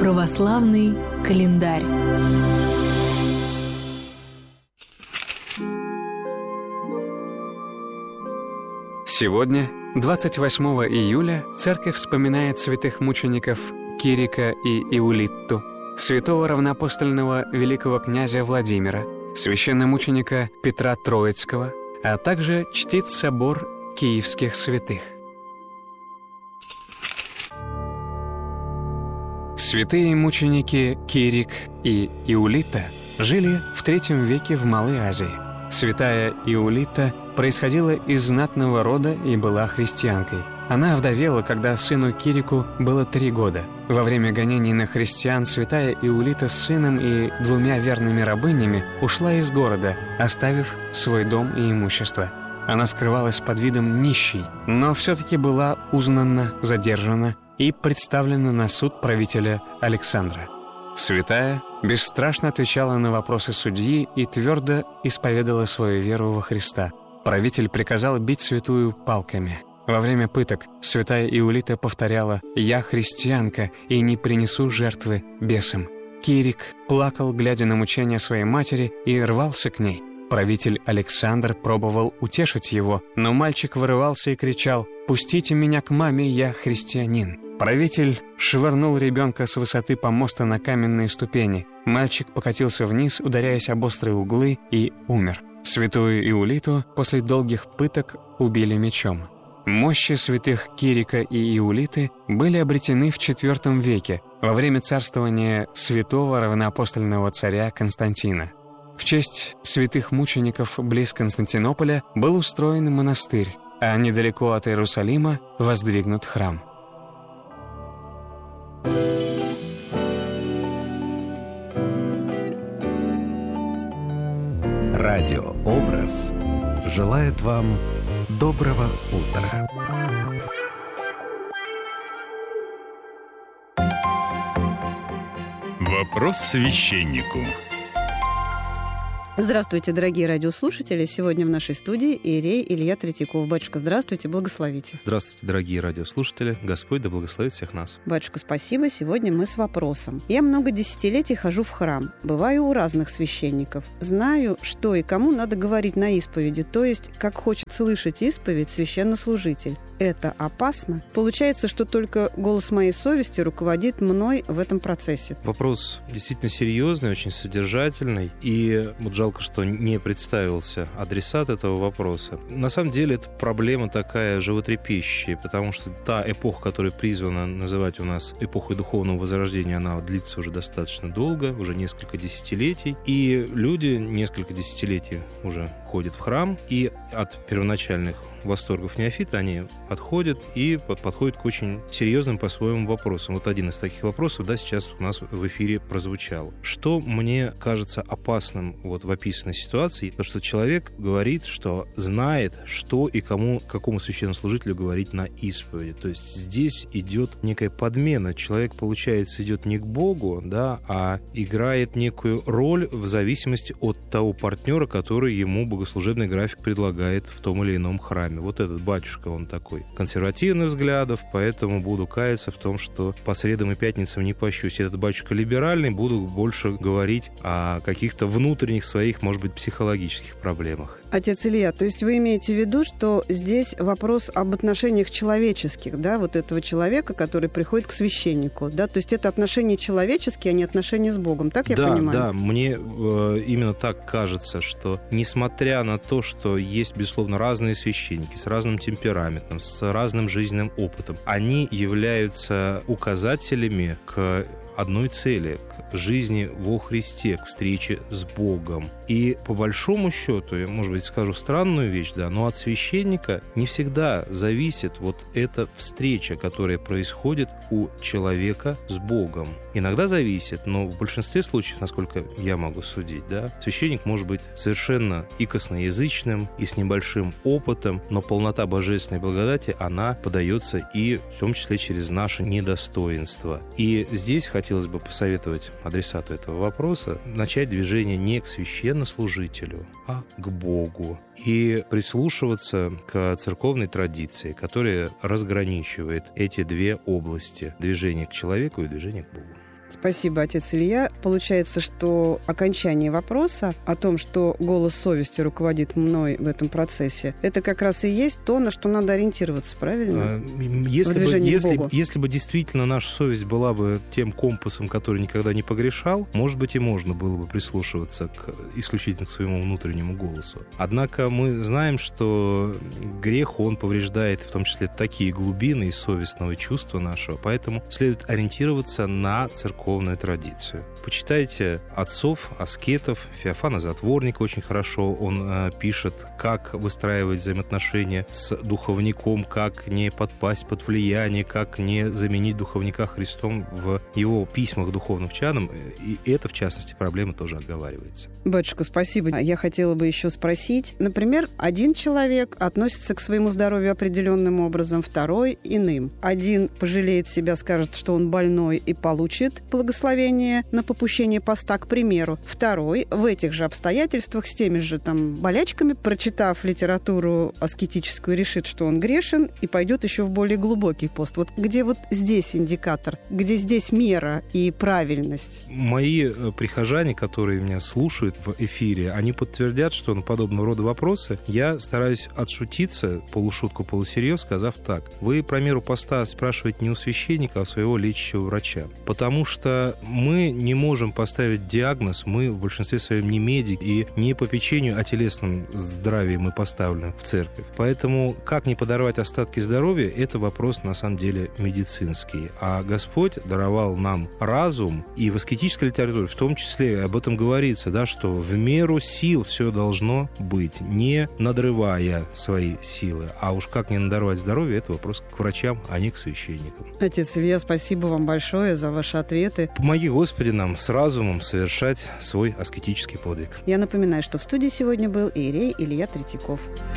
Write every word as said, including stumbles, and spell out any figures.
Православный календарь. Сегодня, двадцать восьмого июля, церковь вспоминает святых мучеников Кирика и Иулитту, святого равноапостольного великого князя Владимира, священномученика Петра Троицкого, а также чтит собор киевских святых. Святые мученики Кирик и Иулита жили в третьем веке в Малой Азии. Святая Иулита происходила из знатного рода и была христианкой. Она овдовела, когда сыну Кирику было три года. Во время гонений на христиан святая Иулита с сыном и двумя верными рабынями ушла из города, оставив свой дом и имущество. Она скрывалась под видом нищей, но все-таки была узнана, задержана и представлена на суд правителя Александра. Святая бесстрашно отвечала на вопросы судьи и твердо исповедала свою веру во Христа. Правитель приказал бить святую палками. Во время пыток святая Иулита повторяла «Я христианка и не принесу жертвы бесам». Кирик плакал, глядя на мучения своей матери, и рвался к ней. Правитель Александр пробовал утешить его, но мальчик вырывался и кричал «Пустите меня к маме, я христианин». Правитель швырнул ребенка с высоты помоста на каменные ступени. Мальчик покатился вниз, ударяясь об острые углы, и умер. Святую Иулиту после долгих пыток убили мечом. Мощи святых Кирика и Иулиты были обретены в четвёртом веке, во время царствования святого равноапостольного царя Константина. В честь святых мучеников близ Константинополя был устроен монастырь, а недалеко от Иерусалима воздвигнут храм. Радиообраз желает вам доброго утра. Вопрос священнику. Здравствуйте, дорогие радиослушатели. Сегодня в нашей студии иерей Илья Третьяков. Батюшка, здравствуйте, благословите. Здравствуйте, дорогие радиослушатели. Господь да благословит всех нас. Батюшка, спасибо. Сегодня мы с вопросом. Я много десятилетий хожу в храм. Бываю у разных священников. Знаю, что и кому надо говорить на исповеди, то есть, как хочет слышать исповедь священнослужитель. Это опасно? Получается, что только голос моей совести руководит мной в этом процессе. Вопрос действительно серьезный, очень содержательный. И вот жалко, что не представился адресат этого вопроса. На самом деле, это проблема такая животрепещущая, потому что та эпоха, которая призвана называть у нас эпохой духовного возрождения, она длится уже достаточно долго, уже несколько десятилетий. И люди несколько десятилетий уже ходят в храм, и от первоначальных восторгов неофита они отходят и подходят к очень серьезным по-своему вопросам. Вот один из таких вопросов, да, сейчас у нас в эфире прозвучал. Что мне кажется опасным вот в описанной ситуации? То, что человек говорит, что знает, что и кому, какому священнослужителю говорить на исповеди. То есть здесь идет некая подмена. Человек, получается, идет не к Богу, да, а играет некую роль в зависимости от того партнера, который ему богослужебный график предлагает в том или ином храме. Вот этот батюшка, он такой консервативных взглядов, поэтому буду каяться в том, что по средам и пятницам не пощусь. Этот батюшка либеральный, буду больше говорить о каких-то внутренних своих, может быть, психологических проблемах. Отец Илья, то есть вы имеете в виду, что здесь вопрос об отношениях человеческих, да, вот этого человека, который приходит к священнику, да, то есть это отношения человеческие, а не отношения с Богом, так я да, понимаю? Да, да, мне э, именно так кажется, что несмотря на то, что есть, безусловно, разные священники с разным темпераментом, с разным жизненным опытом, они являются указателями к одной цели, к жизни во Христе, к встрече с Богом. И по большому счету, я, может быть, скажу странную вещь, да, но от священника не всегда зависит вот эта встреча, которая происходит у человека с Богом. Иногда зависит, но в большинстве случаев, насколько я могу судить, да, священник может быть совершенно и косноязычным, и с небольшим опытом, но полнота божественной благодати, она подается и в том числе через наше недостоинство. И здесь хотелось бы посоветовать адресату этого вопроса начать движение не к священнослужителю, а к Богу. И прислушиваться к церковной традиции, которая разграничивает эти две области – движение к человеку и движение к Богу. Спасибо, отец Илья. Получается, что окончание вопроса о том, что голос совести руководит мной в этом процессе, это как раз и есть то, на что надо ориентироваться, правильно? Если бы, если, если бы действительно наша совесть была бы тем компасом, который никогда не погрешал, может быть, и можно было бы прислушиваться к, исключительно к своему внутреннему голосу. Однако мы знаем, что грех, он повреждает в том числе такие глубины и совестного чувства нашего, поэтому следует ориентироваться на церковную традицию. Почитайте отцов, аскетов, Феофана Затворника очень хорошо. Он э, пишет, как выстраивать взаимоотношения с духовником, как не подпасть под влияние, как не заменить духовника Христом в его письмах духовным чадам. И это, в частности, проблема тоже отговаривается. Батюшка, спасибо. Я хотела бы еще спросить. Например, один человек относится к своему здоровью определенным образом, второй — иным. Один пожалеет себя, скажет, что он больной и получит благословение на попущение поста, к примеру. Второй в этих же обстоятельствах, с теми же там болячками, прочитав литературу аскетическую, решит, что он грешен и пойдет еще в более глубокий пост. Вот где вот здесь индикатор, где здесь мера и правильность? Мои прихожане, которые меня слушают в эфире, они подтвердят, что на подобного рода вопросы я стараюсь отшутиться, полушутку, полусерьез, сказав так: вы про меру поста спрашиваете не у священника, а у своего лечащего врача. Потому что мы не можем поставить диагноз, мы в большинстве своем не медики, и не по печенью о телесном здравии мы поставлены в церковь. Поэтому как не подорвать остатки здоровья, это вопрос на самом деле медицинский. А Господь даровал нам разум, и в аскетической литературе в том числе об этом говорится, да, что в меру сил все должно быть, не надрывая свои силы. А уж как не надорвать здоровье, это вопрос к врачам, а не к священникам. Отец Илья, спасибо вам большое за ваши ответы. Помоги, Господи, нам с разумом совершать свой аскетический подвиг. Я напоминаю, что в студии сегодня был иерей Илья Третьяков.